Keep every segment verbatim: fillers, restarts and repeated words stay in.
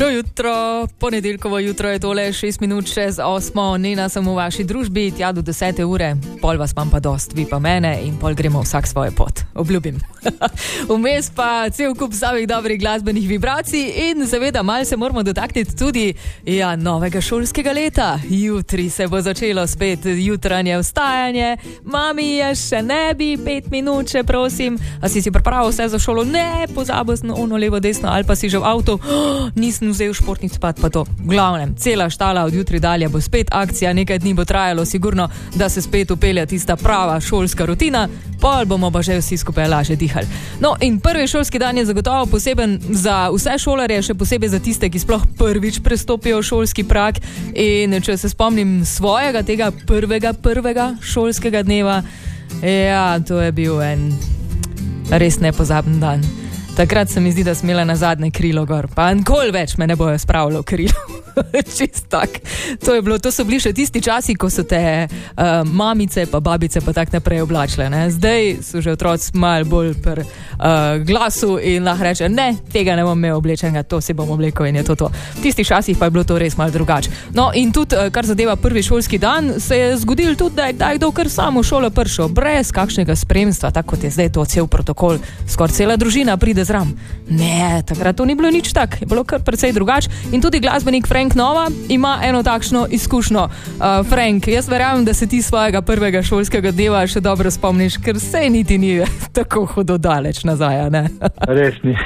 Dobro jutro, ponedeljkovo jutro je tole, šest minut čez osmo, Nena sem v vaši družbi, tja do desete ure, pol vas imam pa dost, vi pa mene in pol gremo vsak svojo pot, obljubim. Vmes pa cel kup samih dobrih glasbenih vibracij in seveda malo se moramo dotakniti tudi ja, novega šolskega leta. Jutri se bo začelo spet jutranje vstajanje, mami je še ne bi, pet minut še prosim, a si si pripravil vse za šolo? Ne, pozabil sem ono levo desno ali pa si že v avtu, oh, nisem vzel športnih spat pa to. V glavnem, cela štala od jutri dalje bo spet akcija, nekaj dni bo trajalo sigurno, da se spet upelja tista prava šolska rutina, pol bomo pa že vsi skupaj laže dihali. No in prvi šolski dan je zagotovo poseben za vse šolarje, še posebej za tiste, ki sploh prvič prestopijo šolski prag in če se spomnim svojega tega prvega, prvega šolskega dneva, ja, to je bil en res nepozaben dan. Takrat se mi zdi, da sem imela na zadnje krilo gor, pa nikoli več me ne bojo spravilo krilo. Čist tak. To je bilo, to so bili še tisti časi, ko so te uh, mamice pa babice pa tak naprej oblačile, ne. Zdaj so že otroci malo bolj pri uh, glasu in lahko reče, ne, tega ne bom imel oblečenega, to si bom oblekel in je to to. V tistih časih pa je bilo to res malo drugače. No in tudi, uh, kar zadeva prvi šolski dan, se je zgodil tudi, da je kdaj kdo kar samo v šolo prišel, brez kakšnega spremstva, tako kot je zdaj to cel protokol, skoraj cela družina pride zram. Ne, takrat to ni bilo nič tak, je bilo kar precej drugače in tudi glasbenik Frank Nova ima eno takšno izkušnjo. Uh, Frank, jaz verjamem, da se ti svojega prvega šolskega dneva še dobro spomniš, ker sej niti ni tako hudo daleč nazaj, ne? Res ni.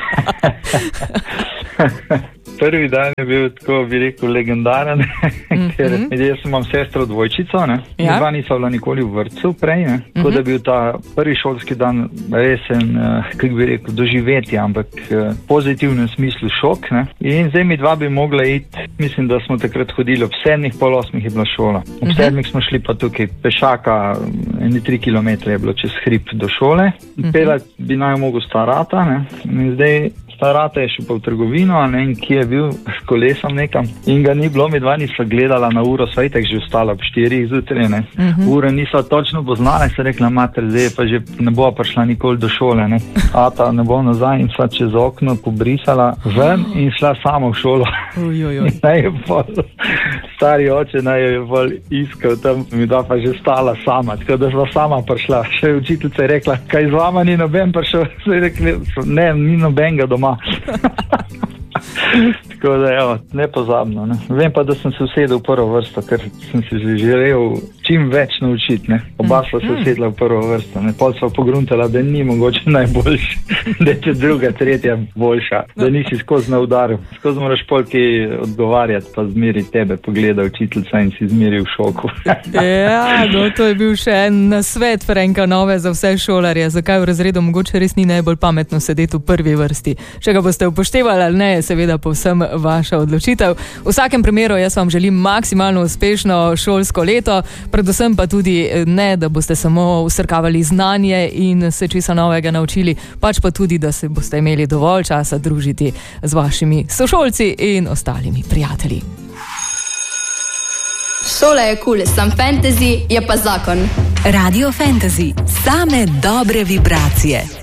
Prvi dan je bil, tako bi rekel, legendaren, mm-hmm. ker jaz imam sestro dvojčico, ne? Ja. Dva nisva bila nikoli v vrtcu prej, ne? Tako mm-hmm. da bil ta prvi šolski dan resen, uh, kako bi rekel, doživeti, ampak uh, pozitivnem smislu šok, ne? In zdaj mi dva bi mogla iti, mislim, da smo takrat hodili ob sedmih, pol osmih je bila šola. Ob mm-hmm. sedmih smo šli pa tukaj pešaka, eni tri kilometre je bilo čez hrib do šole. Mm-hmm. Pelat bi naj mogel starata, ne? In zdaj starata je šel pa v trgovino, a ne, in ki je bil s kolesom nekam in ga ni bilo, mi dva nisva gledala na uro, sva itak že ostala ob štirih zjutraj, ne. Mm-hmm. Ure nisva točno poznala, se rekla, mater, zdaj pa že ne bo prišla nikoli do šole, ne. Ata ne bo nazaj in sva čez okno pobrisala ven in šla samo v šolo. Ujojoj. Naj je pol, stari oče naj je pol iskal tam, mi dva pa že stala sama, tako da sva sama prišla. Še učiteljica je rekla, kaj z vama ni noben prišel, se je rekli, ne, ni nobenga doma. Tako da, evo, nepozabno, ne. Vem pa, da sem se usedel v prvo vrsto, ker sem se že želel čim več naučiti, ne. Oba sva se usedla v prvo vrsto, ne. Pol sva pogruntala, da ni mogoče najboljši, da je druga, tretja boljša, da nisi skozi na udaru. Skozi moraš pol kaj odgovarjati, pa zmeri tebe pogleda učiteljica in si zmeri v šoku. Ja, no, to je bil še en nasvet Franka Nove za vse šolarje, zakaj v razredu mogoče res ni najbolj pametno sedeti v prvi vrsti. Če ga boste upoštevali ali ne, je seveda povsem vaša odločitev. V vsakem primeru jaz vam želim maksimalno uspešno šolsko leto, predvsem pa tudi ne, da boste samo vsrkavali znanje in se česa novega naučili, pač pa tudi, da se boste imeli dovolj časa družiti z vašimi sošolci in ostalimi prijatelji. Šola je kul, sam fantasy je pa zakon. Radio Fantasy, same dobre vibracije.